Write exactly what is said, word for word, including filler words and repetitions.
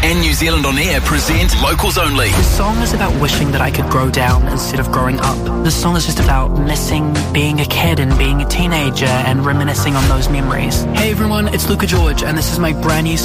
and New Zealand On Air present Locals Only. The song is about wishing that I could grow down instead of growing up. The song is just about missing being a kid and being a teenager and reminiscing on those memories. Hey everyone, it's Luca George and this is my brand new